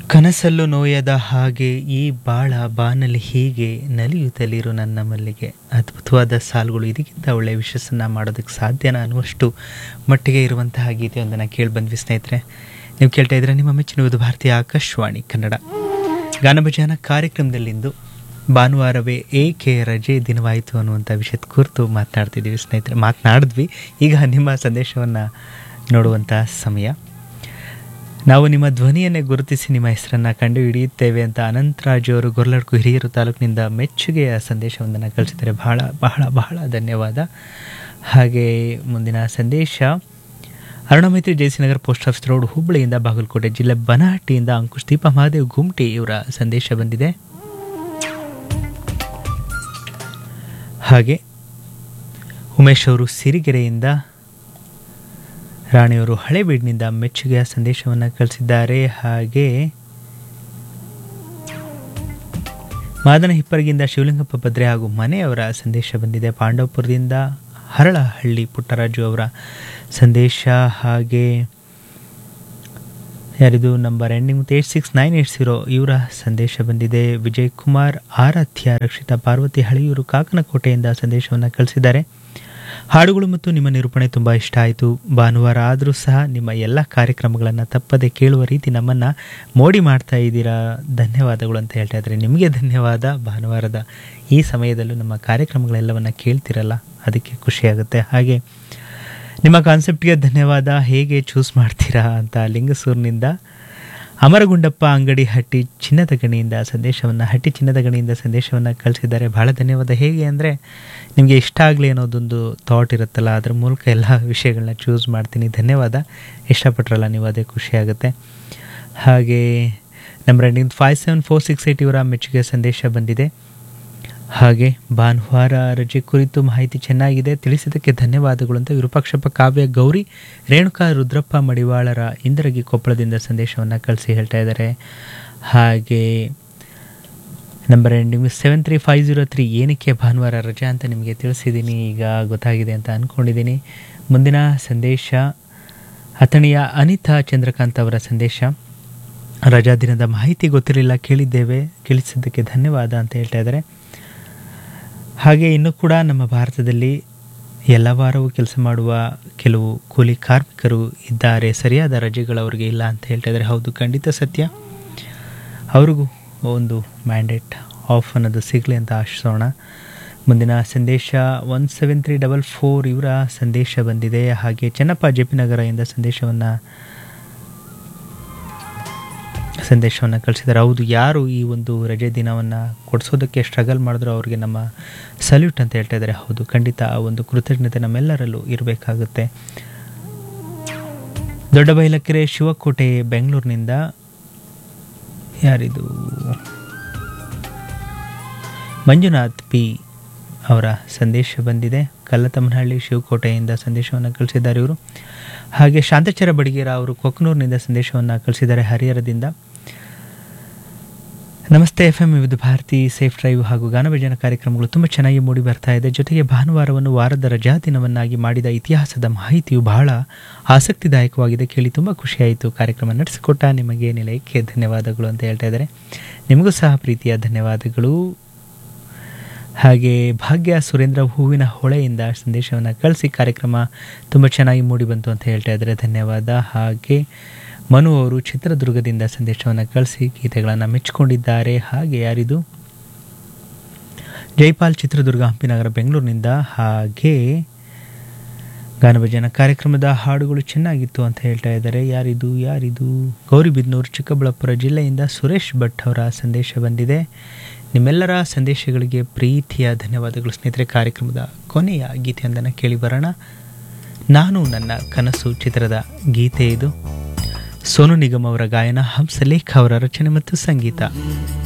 ಕನಸಲ್ಲೂ ನೋಯದ ಹಾಗೆ ಈ ಬಾಳ ಬಾನಲಿ ಹೀಗೆ ನಲಿಯುತ್ತಲಿರು ನನ್ನ ಮಲ್ಲಿಗೆ. ಅದ್ಭುತವಾದ ಸಾಲುಗಳು, ಇದಕ್ಕಿಂತ ಒಳ್ಳೆಯ ವಿಷಯಸನ್ನು ಮಾಡೋದಕ್ಕೆ ಸಾಧ್ಯನಾ ಅನ್ನುವಷ್ಟು ಮಟ್ಟಿಗೆ ಇರುವಂತಹ ಗೀತೆಯೊಂದನ್ನು ಕೇಳಿ ಬಂದ್ವಿ ಸ್ನೇಹಿತರೆ. ನೀವು ಕೇಳ್ತಾ ಇದ್ರೆ ನಿಮ್ಮ ಮೆಚ್ಚಿನ ಭಾರತೀಯ ಆಕಾಶವಾಣಿ ಕನ್ನಡ ಗಾನಭಜಾನ ಕಾರ್ಯಕ್ರಮದಲ್ಲಿಂದು ಭಾನುವಾರವೇ ಏಕೆ ರಜೆ ದಿನವಾಯಿತು ಅನ್ನುವಂಥ ವಿಷಯದ ಕುರಿತು ಮಾತನಾಡ್ತಿದ್ದೀವಿ ಸ್ನೇಹಿತರೆ. ಮಾತನಾಡಿದ್ವಿ, ಈಗ ನಿಮ್ಮ ಸಂದೇಶವನ್ನು ನೋಡುವಂಥ ಸಮಯ. ನಾವು ನಿಮ್ಮ ಧ್ವನಿಯನ್ನೇ ಗುರುತಿಸಿ ನಿಮ್ಮ ಹೆಸರನ್ನು ಕಂಡು ಹಿಡಿಯುತ್ತೇವೆ ಅಂತ ಅನಂತರಾಜು ಅವರು ಗೊರ್ಲಡ್ಕು ಹಿರಿಯೂರು ತಾಲೂಕಿನಿಂದ ಮೆಚ್ಚುಗೆಯ ಸಂದೇಶವೊಂದನ್ನು ಕಳಿಸಿದ್ದಾರೆ. ಬಹಳ ಬಹಳ ಬಹಳ ಧನ್ಯವಾದ. ಹಾಗೆ ಮುಂದಿನ ಸಂದೇಶ ಅರುಣಮೈತ್ರಿ ಜಯಸಿನಗರ ಪೋಸ್ಟ್ ಆಫೀಸ್ ರೋಡ್ ಹುಬ್ಬಳ್ಳಿಯಿಂದ ಬಾಗಲಕೋಟೆ ಜಿಲ್ಲೆ ಬನಹಟ್ಟಿಯಿಂದ ಅಂಕುಶ್ ದೀಪ ಮಹಾದೇವ್ ಗುಮ್ಟಿ ಇವರ ಸಂದೇಶ ಬಂದಿದೆ. ಹಾಗೆ ಉಮೇಶ್ ಅವರು ಸಿರಿಗೆರೆಯಿಂದ, ರಾಣಿಯವರು ಹಳೇಬೀಡಿನಿಂದ ಮೆಚ್ಚುಗೆಯ ಸಂದೇಶವನ್ನು ಕಳಿಸಿದ್ದಾರೆ. ಹಾಗೆ ಮಾದನ ಹಿಪ್ಪರಗಿಂದ ಶಿವಲಿಂಗಪ್ಪ ಭದ್ರೆ ಹಾಗೂ ಮನೆಯವರ ಸಂದೇಶ ಬಂದಿದೆ. ಪಾಂಡವಪುರದಿಂದ ಹರಳಹಳ್ಳಿ ಪುಟ್ಟರಾಜು ಅವರ ಸಂದೇಶ. ಹಾಗೆ ಯಾರಿದು ನಂಬರ್ ಎಂಡಿಂಗ್ 86980 ಇವರ ಸಂದೇಶ ಬಂದಿದೆ. ವಿಜಯ್ ಕುಮಾರ್ ಆರಾಧ್ಯ ರಕ್ಷಿತಾ ಪಾರ್ವತಿ ಹಳಿಯೂರು ಕಾಕನಕೋಟೆಯಿಂದ ಸಂದೇಶವನ್ನು ಕಳಿಸಿದ್ದಾರೆ. ಹಾಡುಗಳು ಮತ್ತು ನಿಮ್ಮ ನಿರೂಪಣೆ ತುಂಬ ಇಷ್ಟ ಆಯಿತು. ಭಾನುವಾರ ಆದರೂ ಸಹ ನಿಮ್ಮ ಎಲ್ಲ ಕಾರ್ಯಕ್ರಮಗಳನ್ನು ತಪ್ಪದೆ ಕೇಳುವ ರೀತಿ ನಮ್ಮನ್ನು ಮೋಡಿ ಮಾಡ್ತಾ ಇದ್ದೀರಾ, ಧನ್ಯವಾದಗಳು ಅಂತ ಹೇಳ್ತಾ ಇದ್ದಾರೆ. ನಿಮಗೆ ಧನ್ಯವಾದ. ಭಾನುವಾರದ ಈ ಸಮಯದಲ್ಲೂ ನಮ್ಮ ಕಾರ್ಯಕ್ರಮಗಳೆಲ್ಲವನ್ನು ಕೇಳ್ತಿರಲ್ಲ, ಅದಕ್ಕೆ ಖುಷಿಯಾಗುತ್ತೆ. ಹಾಗೆ ನಿಮ್ಮ ಕಾನ್ಸೆಪ್ಟ್ಗೆ ಧನ್ಯವಾದ, ಹೇಗೆ ಚೂಸ್ ಮಾಡ್ತೀರಾ ಅಂತ ಲಿಂಗಸೂರಿನಿಂದ ಅಮರಗುಂಡಪ್ಪ ಅಂಗಡಿ ಹಟ್ಟಿ ಚಿನ್ನದ ಗಣಿಯಿಂದ ಸಂದೇಶವನ್ನು ಕಳಿಸಿದ್ದಾರೆ. ಭಾಳ ಧನ್ಯವಾದ. ಹೇಗೆ ಅಂದರೆ ನಿಮಗೆ ಇಷ್ಟ ಆಗಲಿ ಅನ್ನೋದೊಂದು ಥಾಟ್ ಇರುತ್ತಲ್ಲ, ಅದರ ಮೂಲಕ ಎಲ್ಲ ವಿಷಯಗಳನ್ನ ಚೂಸ್ ಮಾಡ್ತೀನಿ. ಧನ್ಯವಾದ. ಇಷ್ಟಪಟ್ರಲ್ಲ ನೀವು, ಅದೇ ಖುಷಿಯಾಗುತ್ತೆ. ಹಾಗೆ ನಂಬರ್ ಎಂಡಿಂಗ್ 57468 ಇವರ ಮೆಚ್ಚುಗೆ ಸಂದೇಶ ಬಂದಿದೆ. ಹಾಗೆ ಭಾನುವಾರ ರಜೆ ಕುರಿತು ಮಾಹಿತಿ ಚೆನ್ನಾಗಿದೆ, ತಿಳಿಸಿದ್ದಕ್ಕೆ ಧನ್ಯವಾದಗಳು ಅಂತ ವಿರೂಪಾಕ್ಷಪ್ಪ ಕಾವ್ಯ ಗೌರಿ ರೇಣುಕಾ ರುದ್ರಪ್ಪ ಮಡಿವಾಳರ ಇಂದರಗಿ ಕೊಪ್ಪಳದಿಂದ ಸಂದೇಶವನ್ನು ಕಳಿಸಿ ಹೇಳ್ತಾ ಇದ್ದಾರೆ. ಹಾಗೆ ನಂಬರ್ ಎಂಡಿಂಗ್ 73503 ಏನಕ್ಕೆ ಭಾನುವಾರ ರಜಾ ಅಂತ ನಿಮಗೆ ತಿಳಿಸಿದ್ದೀನಿ, ಈಗ ಗೊತ್ತಾಗಿದೆ ಅಂತ ಅಂದ್ಕೊಂಡಿದ್ದೀನಿ. ಮುಂದಿನ ಸಂದೇಶ ಅಥಣಿಯ ಅನಿತಾ ಚಂದ್ರಕಾಂತ್ ಅವರ ಸಂದೇಶ. ರಜಾ ದಿನದ ಮಾಹಿತಿ ಗೊತ್ತಿರಲಿಲ್ಲ, ಕೇಳಿಸಿದ್ದಕ್ಕೆ ಧನ್ಯವಾದ ಅಂತ ಹೇಳ್ತಾ ಇದ್ದಾರೆ. ಹಾಗೆ ಇನ್ನೂ ಕೂಡ ನಮ್ಮ ಭಾರತದಲ್ಲಿ ಎಲ್ಲ ವಾರವೂ ಕೆಲಸ ಮಾಡುವ ಕೆಲವು ಕೂಲಿ ಕಾರ್ಮಿಕರು ಇದ್ದಾರೆ, ಸರಿಯಾದ ರಜೆಗಳು ಅವರಿಗೆ ಇಲ್ಲ ಅಂತ ಹೇಳ್ತಾ ಇದ್ದಾರೆ. ಹೌದು, ಖಂಡಿತ ಸತ್ಯ. ಅವ್ರಿಗೂ ಒಂದು ಮ್ಯಾಂಡೇಟ್ ಆಫ್ ಅನ್ನೋದು ಸಿಗಲಿ ಅಂತ ಆಶಿಸೋಣ. ಮುಂದಿನ ಸಂದೇಶ 17344 ಇವರ ಸಂದೇಶ ಬಂದಿದೆ. ಹಾಗೆ ಚೆನ್ನಪ್ಪ ಜೆ ಪಿ ನಗರದಿಂದ ಸಂದೇಶವನ್ನು ಕಳಿಸಿದ್ದಾರೆ. ಹೌದು, ಯಾರು ಈ ಒಂದು ರಜೆ ದಿನವನ್ನು ಕೊಡಿಸೋದಕ್ಕೆ ಸ್ಟ್ರಗಲ್ ಮಾಡಿದ್ರು ಅವ್ರಿಗೆ ನಮ್ಮ ಸಲ್ಯೂಟ್ ಅಂತ ಹೇಳ್ತಾ ಇದ್ದಾರೆ. ಹೌದು, ಖಂಡಿತ ಆ ಒಂದು ಕೃತಜ್ಞತೆ ನಮ್ಮೆಲ್ಲರಲ್ಲೂ ಇರಬೇಕಾಗುತ್ತೆ. ದೊಡ್ಡಬೈಲಕೆರೆ ಶಿವಕೋಟೆ ಬೆಂಗಳೂರಿನಿಂದ ಯಾರಿದು ಮಂಜುನಾಥ್ ಪಿ ಅವರ ಸಂದೇಶ ಬಂದಿದೆ. ಕಲ್ಲತಮ್ಮನಹಳ್ಳಿ ಶಿವಕೋಟೆಯಿಂದ ಸಂದೇಶವನ್ನು ಕಳಿಸಿದ್ದಾರೆ ಇವರು. ಹಾಗೆ ಶಾಂತಚರ ಬಡಿಗೇರ ಅವರು ಕೊಕ್ಕನೂರಿನಿಂದ ಸಂದೇಶವನ್ನು ಕಳಿಸಿದ್ದಾರೆ ಹರಿಹರದಿಂದ. ನಮಸ್ತೆ FM ವಿವಿಧ ಭಾರತಿ ಸೇಫ್ ಡ್ರೈವ್ ಹಾಗೂ ಗಾನಭಜನ ಕಾರ್ಯಕ್ರಮಗಳು ತುಂಬ ಚೆನ್ನಾಗಿ ಮೂಡಿ ಬರ್ತಾ ಇದೆ. ಜೊತೆಗೆ ಭಾನುವಾರವನ್ನು ವಾರದ ರಜಾ ದಿನವನ್ನಾಗಿ ಮಾಡಿದ ಇತಿಹಾಸದ ಮಾಹಿತಿಯು ಬಹಳ ಆಸಕ್ತಿದಾಯಕವಾಗಿದೆ, ಕೇಳಿ ತುಂಬ ಖುಷಿಯಾಯಿತು. ಕಾರ್ಯಕ್ರಮ ನಡೆಸಿಕೊಟ್ಟ ನಿಮಗೆ ನಿಲಯಕ್ಕೆ ಧನ್ಯವಾದಗಳು ಅಂತ ಹೇಳ್ತಾ ಇದ್ದಾರೆ. ನಿಮಗೂ ಸಹ ಪ್ರೀತಿಯ ಧನ್ಯವಾದಗಳು. ಹಾಗೆ ಭಾಗ್ಯ ಸುರೇಂದ್ರ ಹೂವಿನ ಹೊಳೆಯಿಂದ ಸಂದೇಶವನ್ನು ಕಳಿಸಿ ಕಾರ್ಯಕ್ರಮ ತುಂಬ ಚೆನ್ನಾಗಿ ಮೂಡಿ ಬಂತು ಅಂತ ಹೇಳ್ತಾ ಇದ್ದಾರೆ. ಧನ್ಯವಾದ. ಹಾಗೆ ಮನು ಅವರು ಚಿತ್ರದುರ್ಗದಿಂದ ಸಂದೇಶವನ್ನು ಕಳಿಸಿ ಗೀತೆಗಳನ್ನು ಮೆಚ್ಚಿಕೊಂಡಿದ್ದಾರೆ. ಹಾಗೆ ಯಾರಿದು ಜೈಪಾಲ್ ಚಿತ್ರದುರ್ಗ ಹಂಪಿನಗರ ಬೆಂಗಳೂರಿನಿಂದ. ಹಾಗೆ ಗಾನಭಜನ ಕಾರ್ಯಕ್ರಮದ ಹಾಡುಗಳು ಚೆನ್ನಾಗಿತ್ತು ಅಂತ ಹೇಳ್ತಾ ಇದ್ದಾರೆ. ಯಾರಿದು ಗೌರಿಬಿದನೂರು ಚಿಕ್ಕಬಳ್ಳಾಪುರ ಜಿಲ್ಲೆಯಿಂದ ಸುರೇಶ್ ಭಟ್ ಅವರ ಸಂದೇಶ ಬಂದಿದೆ. ನಿಮ್ಮೆಲ್ಲರ ಸಂದೇಶಗಳಿಗೆ ಪ್ರೀತಿಯ ಧನ್ಯವಾದಗಳು ಸ್ನೇಹಿತರೆ. ಕಾರ್ಯಕ್ರಮದ ಕೊನೆಯ ಗೀತೆಯೊಂದನ್ನು ಕೇಳಿ ಬರೋಣ. ನಾನು ನನ್ನ ಕನಸು ಚಿತ್ರದ ಗೀತೆ ಇದು. ಸೋನು ನಿಗಮ್ ಅವರ ಗಾಯನ, ಹಂಸಲೇಖ ಅವರ ರಚನೆ ಮತ್ತು ಸಂಗೀತ.